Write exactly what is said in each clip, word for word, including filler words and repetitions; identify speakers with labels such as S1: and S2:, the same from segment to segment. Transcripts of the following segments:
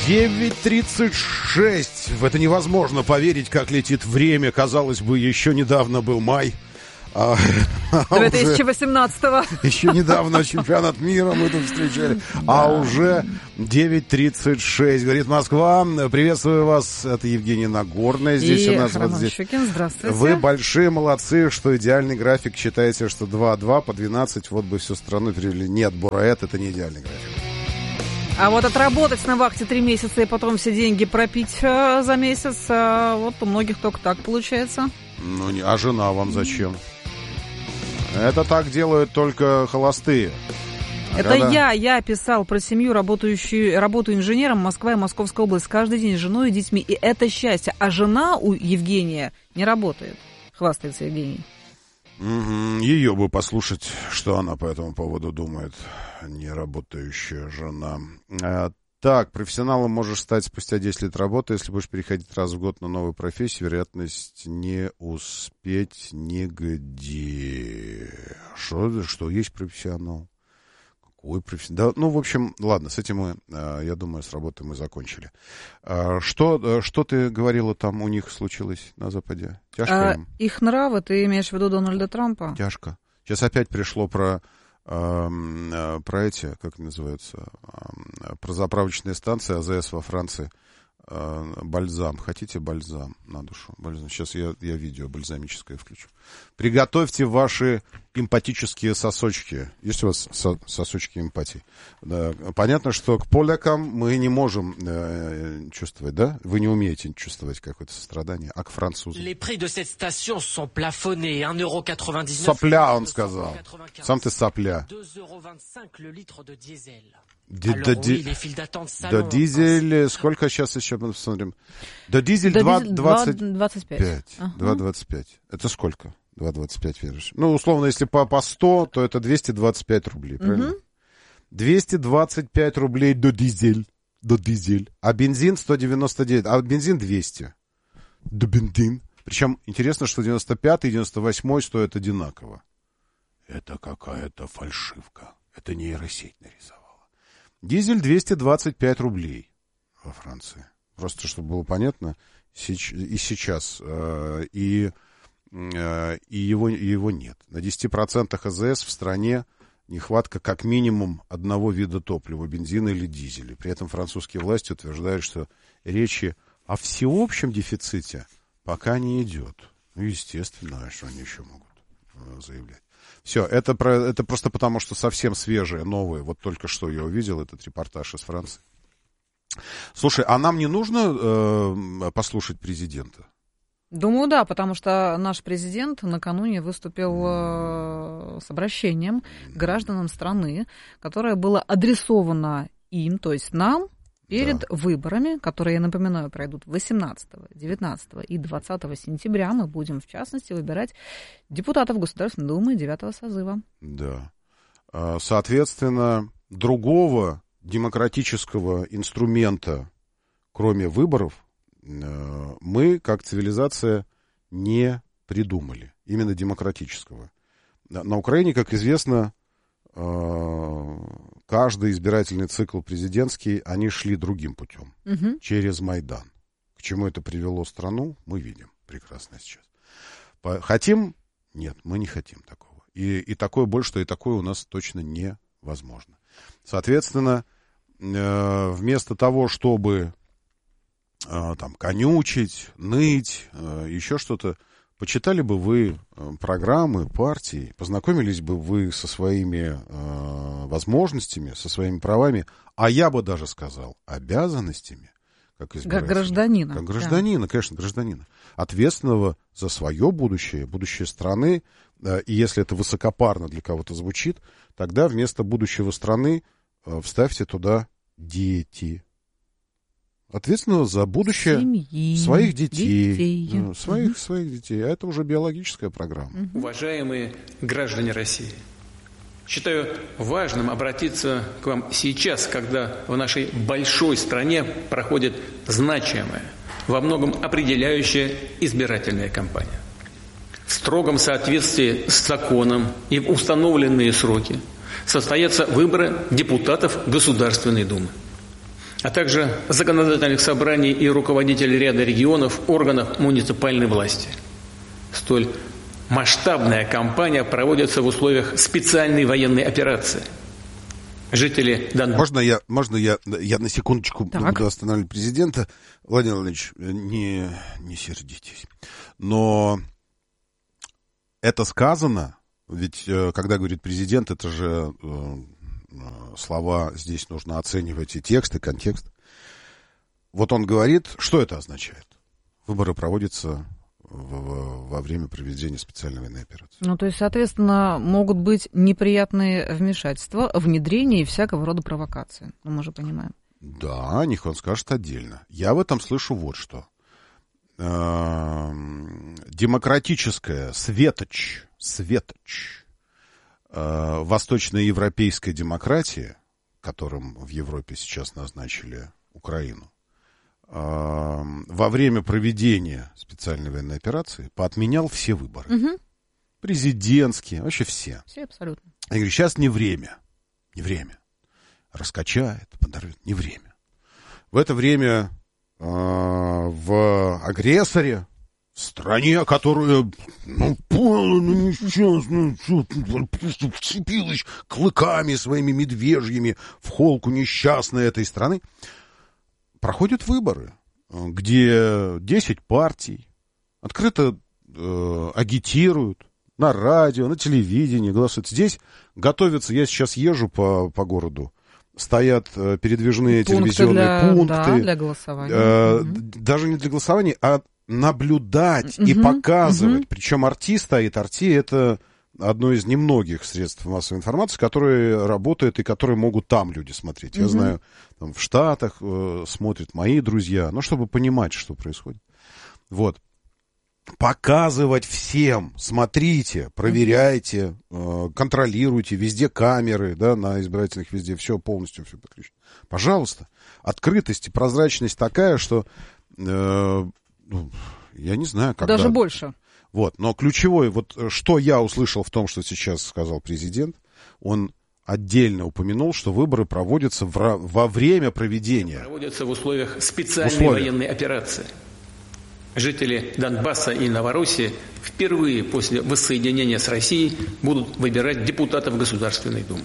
S1: девять тридцать шесть. В это невозможно поверить, как летит время. Казалось бы, еще недавно был май. А,
S2: две тысячи восемнадцатого.
S1: Еще недавно чемпионат мира мы тут встречали. А уже девять тридцать шесть. Говорит Москва. Приветствую вас. Это Евгения Нагорная. Здесь
S2: и
S1: у нас
S2: Роман
S1: вот здесь.
S2: Щукин. Здравствуйте.
S1: Вы большие молодцы, что идеальный график. Считаете, что два-два по двенадцать. Вот бы всю страну перевели. Нет, Бурает, это не идеальный график.
S2: А вот отработать на вахте три месяца и потом все деньги пропить э, за месяц, э, вот у многих только так получается.
S1: Ну, не, а жена вам зачем? Это так делают только холостые. А
S2: Это
S1: когда...
S2: я, я писал про семью, работающую, работаю инженером, Москва и Московская область. Каждый день с женой и детьми. И это счастье. А жена у Евгения не работает. Хвастается Евгений.
S1: Угу. Ее бы послушать, что она по этому поводу думает. Неработающая жена. А, так, профессионалом можешь стать спустя десять лет работы. Если будешь переходить раз в год на новую профессию, вероятность не успеть нигде. Что, что есть профессионал? Какой профессионал? Да, ну, в общем, ладно, с этим мы, я думаю, с работой мы закончили. Что, что ты говорила, там у них случилось на Западе? Тяжко
S2: а,
S1: им?
S2: Их нравы, ты имеешь в виду Дональда Трампа?
S1: Тяжко. Сейчас опять пришло про... про эти, как называются, про заправочные станции АЗС во Франции. Бальзам. Хотите бальзам на душу? Бальзам. Сейчас я, я видео бальзамическое включу. Приготовьте ваши эмпатические сосочки. Есть у вас со- сосочки эмпатии? Да. Понятно, что к полякам мы не можем э, чувствовать, да? Вы не умеете чувствовать какое-то сострадание. А к французам? Сопля, он сказал. Сам ты сопля. До дизель, сколько сейчас еще мы посмотрим? До дизель два двадцать пять. два двадцать пять. Это сколько? два двадцать пять веришь? Ну, условно, если по, по сто, то это двести двадцать пять рублей, правильно? Uh-huh. двести двадцать пять рублей до дизель. До дизель. А бензин сто девяносто девять. А бензин двести. До бензин. Причем интересно, что девяносто пятый и девяносто восьмой стоят одинаково. Это какая-то фальшивка. Это нейросеть нарисовала. Дизель двести двадцать пять рублей во Франции. Просто, чтобы было понятно, и сейчас, и, и его, его нет. На десяти процентах АЗС в стране нехватка как минимум одного вида топлива, бензина или дизеля. При этом французские власти утверждают, что речи о всеобщем дефиците пока не идет. Ну, естественно, что они еще могут заявлять. Все, это, про, это просто потому, что совсем свежие, новые. Вот только что я увидел этот репортаж из Франции. Слушай, а нам не нужно э, послушать президента?
S2: Думаю, да, потому что наш президент накануне выступил э, с обращением к гражданам страны, которое было адресовано им, то есть нам, перед да. выборами, которые, я напоминаю, пройдут восемнадцатого, девятнадцатого и двадцатого сентября. Мы будем, в частности, выбирать депутатов Государственной Думы девятого созыва.
S1: Да. Соответственно, другого демократического инструмента, кроме выборов, мы, как цивилизация, не придумали. Именно демократического. На Украине, как известно, каждый избирательный цикл президентский, они шли другим путем, угу. через Майдан. К чему это привело страну, мы видим прекрасно сейчас. Хотим? Нет, мы не хотим такого. И, и такое больше, что и такое у нас точно невозможно. Соответственно, вместо того, чтобы там конючить, ныть, еще что-то, почитали бы вы программы партий, познакомились бы вы со своими э, возможностями, со своими правами, а я бы даже сказал, обязанностями, как
S2: как гражданина.
S1: Как гражданина, да. Конечно, гражданина. Ответственного за свое будущее, будущее страны. Э, и если это высокопарно для кого-то звучит, тогда вместо будущего страны э, вставьте туда дети. Ответственного за будущее семьи, своих детей, детей. Ну, своих, угу. своих детей. А это уже биологическая программа.
S3: Угу. Уважаемые граждане России, считаю важным обратиться к вам сейчас, когда в нашей большой стране проходит значимая, во многом определяющая избирательная кампания. В строгом соответствии с законом и в установленные сроки состоятся выборы депутатов Государственной Думы. а также законодательных собраний и руководителей ряда регионов, органов муниципальной власти. Столь масштабная кампания проводится в условиях специальной военной операции. Жители Донбасса...
S1: Можно я, можно я, я на секундочку так. буду останавливать президента? Владимир Владимирович, не, не сердитесь. Но это сказано, ведь когда говорит президент, это же э, слова, здесь нужно оценивать и текст, и контекст. Вот он говорит, что это означает? Выборы проводятся... во время проведения специальной военной операции.
S2: Ну, то есть, соответственно, могут быть неприятные вмешательства, внедрение и всякого рода провокации. Ну, мы же понимаем.
S1: Да, о них он скажет отдельно. Я в этом слышу вот что. Демократическая светоч, светоч, восточноевропейская демократия, которым в Европе сейчас назначили Украину, во время проведения специальной военной операции поотменял все выборы. Угу. Президентские, вообще все.
S2: Все абсолютно.
S1: Я говорю, сейчас не время. Не время. Раскачает, подорвет. Не время. В это время э, в агрессоре, в стране, которая, ну, полно несчастная, просто вцепилась клыками своими медвежьими в холку несчастной этой страны, проходят выборы, где десять партий открыто э, агитируют на радио, на телевидении, голосуют. Здесь готовятся, я сейчас езжу по, по городу, стоят э, передвижные пункты телевизионные для, пункты. Да,
S2: для голосования.
S1: Э, угу. Даже не для голосования, а наблюдать угу, и показывать. Угу. Причем арти стоит. Арти — это одно из немногих средств массовой информации, которые работают и которые могут там люди смотреть. Я mm-hmm. знаю, там, в Штатах э, смотрят мои друзья, ну, чтобы понимать, что происходит. Вот. Показывать всем, смотрите, проверяйте, э, контролируйте, везде камеры, да, на избирательных везде, все полностью, все подключено. Пожалуйста. Открытость и прозрачность такая, что э, ну, я не знаю, когда...
S2: Даже больше.
S1: Вот, но ключевое, вот что я услышал в том, что сейчас сказал президент, он отдельно упомянул, что выборы проводятся в, во время проведения.
S3: Проводятся в условиях специальной условиях. военной операции. Жители Донбасса и Новороссии впервые после воссоединения с Россией будут выбирать депутатов Государственной Думы.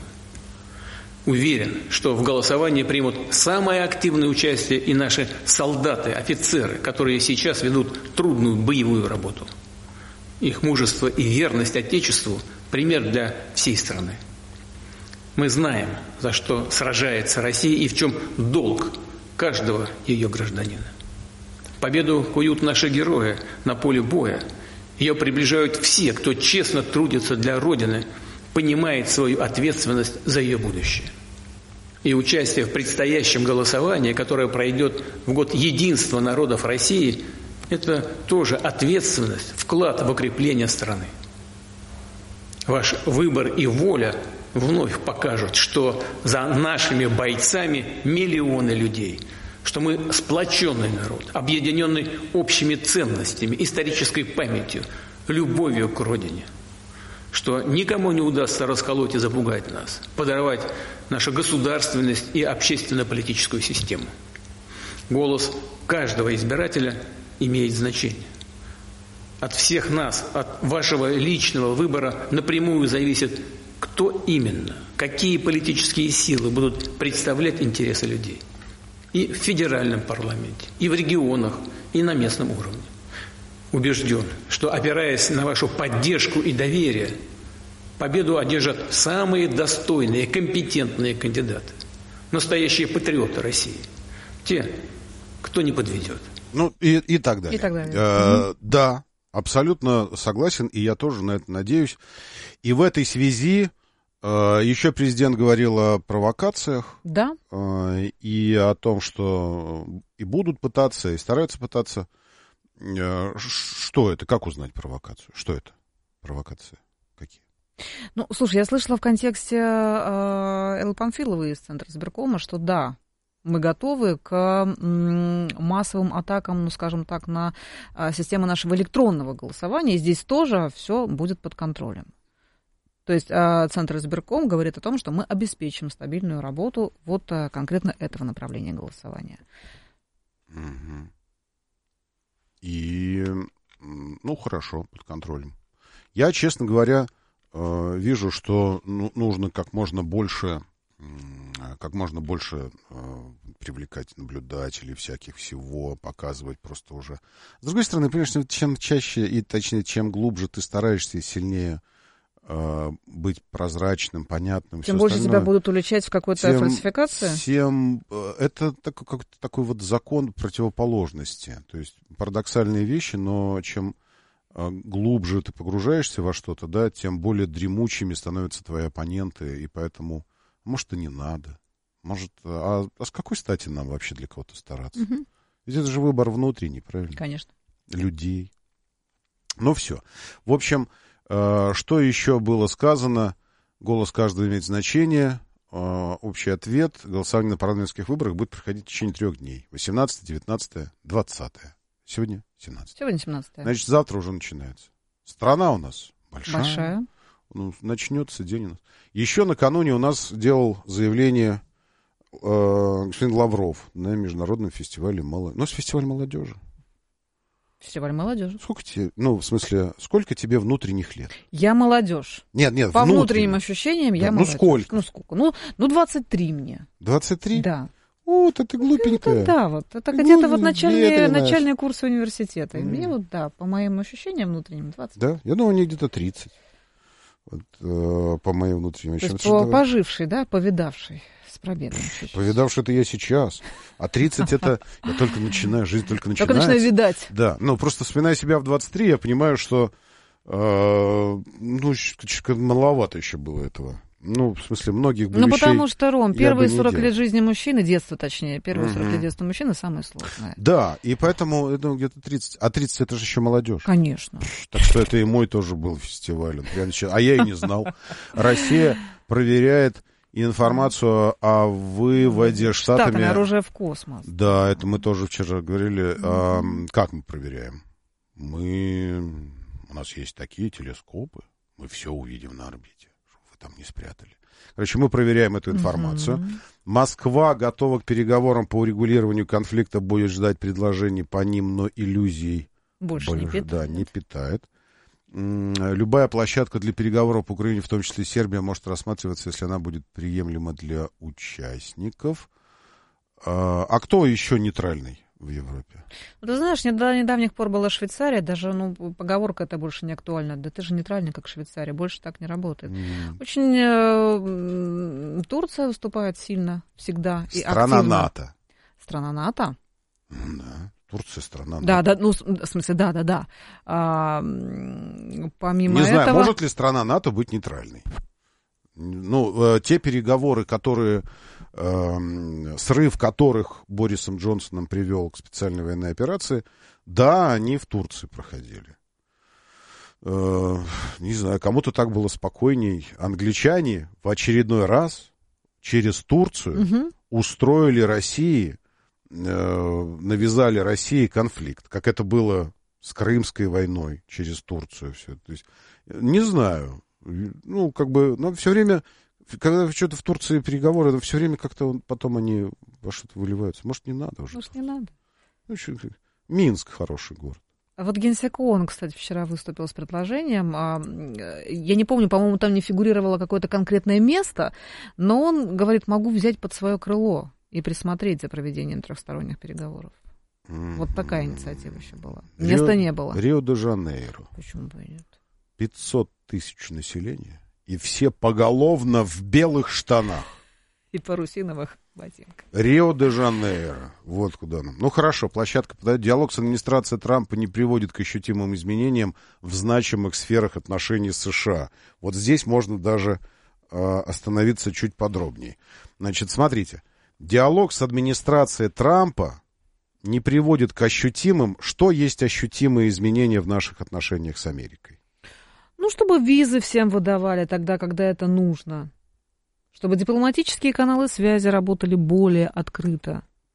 S3: Уверен, что в голосовании примут самое активное участие и наши солдаты, офицеры, которые сейчас ведут трудную боевую работу. Их мужество и верность Отечеству – пример для всей страны. Мы знаем, за что сражается Россия и в чем долг каждого ее гражданина. Победу куют наши герои на поле боя. Ее приближают все, кто честно трудится для Родины, понимает свою ответственность за ее будущее. И участие в предстоящем голосовании, которое пройдет в год единства народов России – это тоже ответственность, вклад в укрепление страны. Ваш выбор и воля вновь покажут, что за нашими бойцами миллионы людей, что мы сплоченный народ, объединенный общими ценностями, исторической памятью, любовью к Родине, что никому не удастся расколоть и запугать нас, подорвать нашу государственность и общественно-политическую систему. Голос каждого избирателя имеет значение. От всех нас, от вашего личного выбора напрямую зависит, кто именно, какие политические силы будут представлять интересы людей. И в федеральном парламенте, и в регионах, и на местном уровне. Убежден, что, опираясь на вашу поддержку и доверие, победу одержат самые достойные, компетентные кандидаты, настоящие патриоты России, те, кто не подведет.
S1: Ну, и, и так далее.
S2: И так далее.
S1: Э, да, абсолютно согласен, и я тоже на это надеюсь. И в этой связи э, еще президент говорил о провокациях.
S2: Да.
S1: Э, и о том, что и будут пытаться, и стараются пытаться. Э, что это? Как узнать провокацию? Что это? Провокации какие?
S2: Ну, слушай, я слышала в контексте э, Эллы Памфиловой из Центра избиркома, что да, мы готовы к массовым атакам, ну, скажем так, на систему нашего электронного голосования. И здесь тоже все будет под контролем. То есть Центр избирком говорит о том, что мы обеспечим стабильную работу вот конкретно этого направления голосования.
S1: Угу. И, ну, хорошо, под контролем. Я, честно говоря, вижу, что нужно как можно больше, как можно больше привлекать наблюдателей всяких всего, показывать просто уже. С другой стороны, понимаешь, чем чаще и, точнее, чем глубже ты стараешься и сильнее быть прозрачным, понятным.
S2: Тем больше тебя будут уличать в какой-то тем, фальсификации?
S1: Тем, это такой, как, такой вот закон противоположности. То есть парадоксальные вещи, но чем глубже ты погружаешься во что-то, да, тем более дремучими становятся твои оппоненты, и поэтому, может, и не надо. Может, а, а с какой стати нам вообще для кого-то стараться? Угу. Ведь это же выбор внутренний, правильно?
S2: Конечно.
S1: Людей. Ну, все. В общем, что еще было сказано? Голос каждого имеет значение. Общий ответ. Голосование на парламентских выборах будет проходить в течение трех дней. восемнадцатое, девятнадцатое, двадцатое. Сегодня семнадцатое.
S2: Сегодня семнадцатое.
S1: Значит, завтра уже начинается. Страна у нас большая.
S2: Большая.
S1: Ну, начнется день у нас. Еще накануне у нас делал заявление э, господин Лавров на международном фестивале молодежи. Ну, с фестиваль молодежи.
S2: Фестиваль молодежи.
S1: Сколько тебе, ну, в смысле, сколько тебе внутренних лет?
S2: Я молодежь.
S1: Нет, нет,
S2: по внутренним ощущениям я
S1: да,
S2: молодежь.
S1: Ну, сколько?
S2: Ну, сколько? Ну, ну, двадцать три мне.
S1: двадцать три?
S2: Да.
S1: Вот, это глупенькая.
S2: Ну, да, вот. Это где-то вот начальные, начальные курсы университета. Mm. Мне вот, да, по моим ощущениям внутренним, двадцать.
S1: Да? Я думаю, мне где-то тридцать. Вот, э, по моим внутренним ощущениям.
S2: То есть по, поживший, да, повидавший. С пробегом.
S1: Повидавший это я сейчас. А тридцать это я только начинаю, жизнь только начинается.
S2: Только начинаю видать.
S1: Да, ну просто вспоминая себя в двадцать три, я понимаю, что э, ну, чуть-чуть маловато еще было этого. Ну, в смысле, многих бы
S2: Ну,
S1: вещей
S2: потому что, Ром, первые сорок
S1: делал.
S2: лет жизни мужчины, детства точнее, первые сорок лет детства мужчины самые сложные.
S1: Да, и поэтому, я думаю, где-то тридцать. А тридцать это же еще молодежь.
S2: Конечно.
S1: Так что это и мой тоже был фестиваль. А я и не знал. Россия проверяет информацию о выводе штатами...
S2: Штатами оружия в космос.
S1: Да, это мы тоже вчера говорили. А, как мы проверяем? Мы... У нас есть такие телескопы, мы все увидим на орбите. Там не спрятали. Короче, мы проверяем эту информацию. Uh-huh. Москва готова к переговорам по урегулированию конфликта, будет ждать предложений по ним, но иллюзий
S2: больше, больше не питает.
S1: Да, не питает. Любая площадка для переговоров по Украине, в том числе Сербия, может рассматриваться, если она будет приемлема для участников. А кто еще нейтральный в Европе?
S2: Ну, ты знаешь, до недавних пор была Швейцария, даже, ну, поговорка эта больше не актуальна. Да ты же нейтральный, как Швейцария, больше так не работает. Mm. Очень э, Турция выступает сильно, всегда.
S1: Страна
S2: и активно.
S1: НАТО.
S2: Страна НАТО?
S1: Да, Турция страна НАТО.
S2: Да, да, ну, в смысле, да, да, да. А, помимо
S1: не
S2: этого...
S1: знаю, может ли страна НАТО быть нейтральной? Ну, э, те переговоры, которые... Э, срыв которых Борисом Джонсоном привел к специальной военной операции, да, они в Турции проходили. Э, не знаю, кому-то так было спокойней. Англичане в очередной раз через Турцию угу. устроили России, э, навязали России конфликт, как это было с Крымской войной через Турцию. Все. То есть, не знаю, ну, как бы, но все время... Когда что-то в Турции переговоры, все время как-то потом они во что-то выливаются. Может, не надо уже.
S2: Может, не надо.
S1: Ну, что, Минск хороший город.
S2: А вот генсек ООН, кстати, вчера выступил с предложением. Я не помню, по-моему, там не фигурировало какое-то конкретное место, но он говорит, могу взять под свое крыло и присмотреть за проведением трехсторонних переговоров. Mm-hmm. Вот такая инициатива еще была. Места
S1: Рио,
S2: не было.
S1: Рио-де-Жанейро.
S2: Почему бы и нет?
S1: пятьсот тысяч населения. И все поголовно в белых штанах.
S2: И парусиновых ботинках.
S1: Рио-де-Жанейро. Вот куда нам. Ну, хорошо, площадка подает. Диалог с администрацией Трампа не приводит к ощутимым изменениям в значимых сферах отношений с США. Вот здесь можно даже э, остановиться чуть подробнее. Значит, смотрите. Диалог с администрацией Трампа не приводит к ощутимым... Что есть ощутимые изменения в наших отношениях с Америкой?
S2: Ну, чтобы визы всем выдавали тогда, когда это нужно. Чтобы дипломатические каналы связи работали более открыто.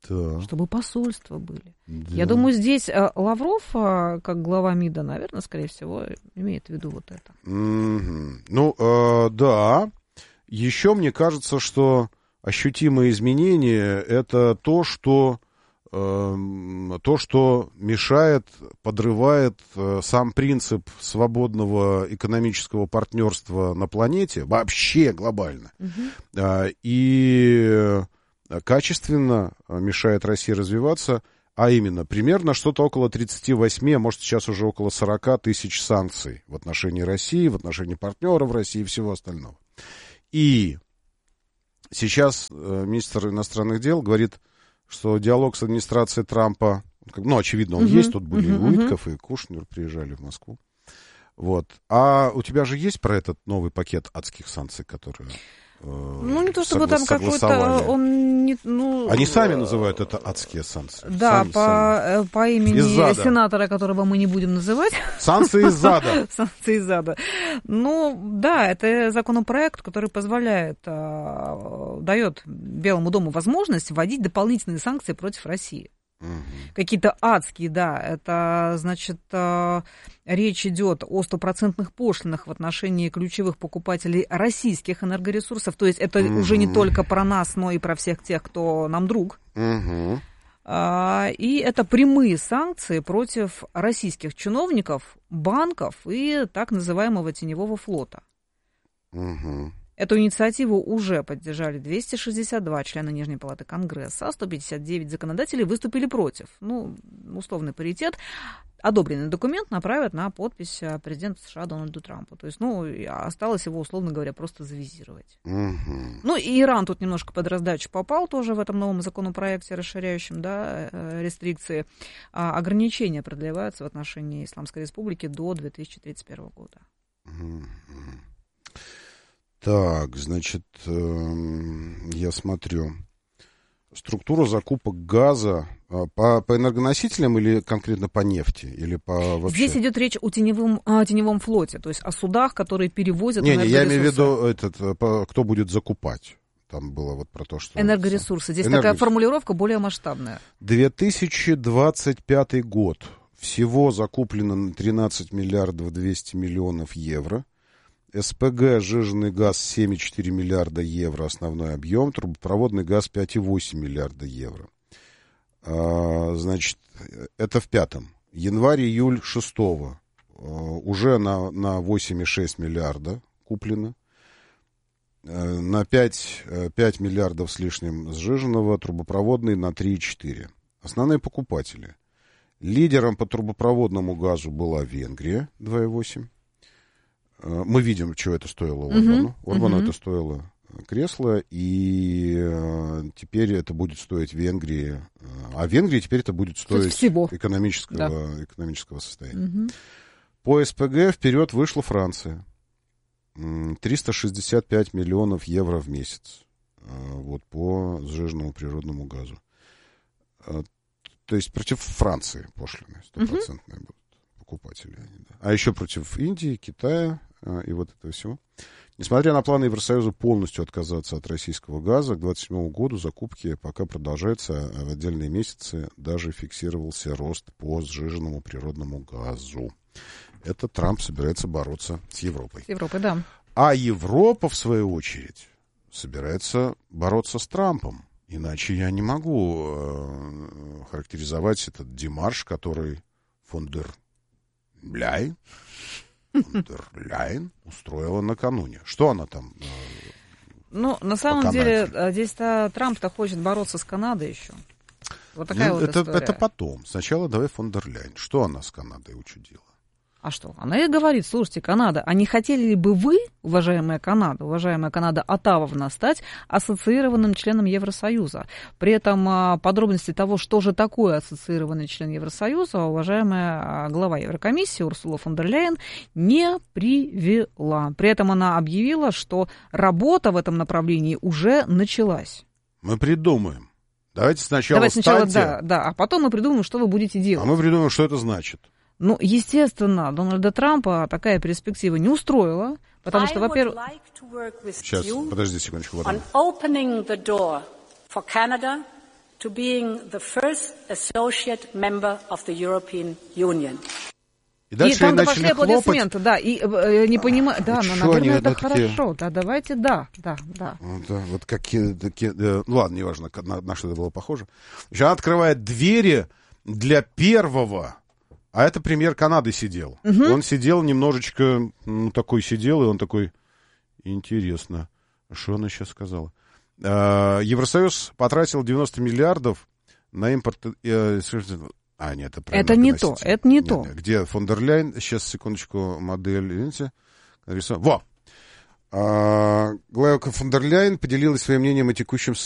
S2: Да. Чтобы посольства были. Да. Я думаю, здесь Лавров, как глава МИДа, наверное, скорее всего, имеет в виду вот это.
S1: Mm-hmm. Ну, э, да. Еще мне кажется, что ощутимые изменения — это то, что, э, то, что мешает, подрывает э, сам принцип свободного экономического партнерства на планете, вообще глобально. Mm-hmm. Э, и... качественно мешает России развиваться, а именно примерно что-то около тридцать восемь, а может сейчас уже около сорок тысяч санкций в отношении России, в отношении партнеров России и всего остального. И сейчас министр иностранных дел говорит, что диалог с администрацией Трампа, ну, очевидно, он uh-huh. есть, тут были uh-huh. и Уитков, и Кушнер приезжали в Москву. Вот. А у тебя же есть про этот новый пакет адских санкций, которые...
S2: Ну, не то чтобы там какой-то... Он не, ну,
S1: Они сами называют это адские санкции.
S2: Да,
S1: сами,
S2: по,
S1: сами.
S2: по имени сенатора, которого мы не будем называть.
S1: Санкции из зада.
S2: Санкции из зада. Ну, да, это законопроект, который позволяет, дает Белому дому возможность вводить дополнительные санкции против России. Угу. Какие-то адские, да, это, значит, речь идет о стопроцентных пошлинах в отношении ключевых покупателей российских энергоресурсов, то есть это угу. уже не только про нас, но и про всех тех, кто нам друг. Угу. И это прямые санкции против российских чиновников, банков и так называемого теневого флота. Угу. Эту инициативу уже поддержали двести шестьдесят два члена Нижней палаты Конгресса, а сто пятьдесят девять законодателей выступили против. Ну, условный паритет. Одобренный документ направят на подпись президента США Дональду Трампу. То есть, ну, осталось его, условно говоря, просто завизировать. Угу. Ну, и Иран тут немножко под раздачу попал тоже в этом новом законопроекте, расширяющем, да, рестрикции. А ограничения продлеваются в отношении Исламской Республики до две тысячи тридцать первого года.
S1: Угу. Так, значит, я смотрю. Структура закупок газа по, по энергоносителям или конкретно по нефти? Или по вообще?
S2: Здесь идет речь о теневом, о теневом флоте, то есть о судах, которые перевозят
S1: не,
S2: энергоресурсы.
S1: Не, я имею в виду, этот, кто будет закупать. Там было вот про то, что...
S2: Энергоресурсы. Здесь Энергоресурсы. Такая формулировка более масштабная.
S1: две тысячи двадцать пятый год. Всего закуплено тринадцать миллиардов двести миллионов евро. СПГ, сжиженный газ семь целых четыре десятых миллиарда евро, основной объем, трубопроводный газ пять целых восемь десятых миллиарда евро. А, значит, это в пятом. Январь-июль шестого а, уже на, на восемь целых шесть десятых миллиарда куплено. А, на пять, пять миллиардов с лишним сжиженного, трубопроводный на три целых четыре десятых. Основные покупатели. Лидером по трубопроводному газу была Венгрия, два целых восемь десятых. Мы видим, что это стоило Орбану. Uh-huh. Орбану uh-huh. это стоило кресло, и э, теперь это будет стоить Венгрии. А Венгрии теперь это будет стоить всего экономического, да. экономического состояния. Uh-huh. По СПГ вперед вышла Франция. триста шестьдесят пять миллионов евро в месяц. Вот по сжиженному природному газу. То есть против Франции пошлины стопроцентные uh-huh. будут. Покупатели. А еще против Индии, Китая а, и вот этого всего. Несмотря на планы Евросоюза полностью отказаться от российского газа, к двадцать седьмому году закупки пока продолжаются, а в отдельные месяцы даже фиксировался рост по сжиженному природному газу. Это Трамп собирается бороться с Европой.
S2: С Европой, да.
S1: А Европа, в свою очередь, собирается бороться с Трампом. Иначе я не могу э, характеризовать этот демарш, который фон дер Ляйн, фон дер Ляйн устроила накануне. Что она там? Э,
S2: ну, на самом деле, здесь-то Трамп-то хочет бороться с Канадой еще. Вот такая ну, вот
S1: это,
S2: история.
S1: Это потом. Сначала давай фон дер Ляйн. Что она с Канадой учудила?
S2: А что? Она и говорит, слушайте, Канада, а не хотели ли бы вы, уважаемая Канада, уважаемая Канада Оттавовна, стать ассоциированным членом Евросоюза? При этом подробности того, что же такое ассоциированный член Евросоюза, уважаемая глава Еврокомиссии Урсула фон дер Ляйен не привела. При этом она объявила, что работа в этом направлении уже началась.
S1: Мы придумаем. Давайте сначала
S2: Давайте сначала,
S1: станьте...
S2: да, да, а потом мы придумаем, что вы будете делать.
S1: А мы придумаем, что это значит.
S2: Ну, естественно, Дональда Трампа такая перспектива не устроила, потому что, во-первых...
S1: Сейчас, подожди секундочку.
S4: to being the first associate member of the European Union.
S1: И, дальше
S2: и там
S1: начали
S2: пошли аплодисменты, да, и э, не понимаю, да,
S1: ну,
S2: но, наверное, это
S1: такие...
S2: хорошо, да, давайте, да, да, да.
S1: Ну, да вот какие, такие, э, ну, ладно, неважно, на, на что это было похоже. Значит, она открывает двери для первого, а это премьер Канады сидел. Угу. Он сидел немножечко, ну, такой сидел, и он такой, интересно, что она сейчас сказала? Э, Евросоюз потратил девяносто миллиардов на импорт... Э, А, нет, это
S2: Это не то, это не
S1: нет,
S2: то.
S1: Нет, где фон дер Ляйен? Сейчас, секундочку, модель, видите? Во! А, Главка фон дер Ляйен поделилась своим мнением о текущем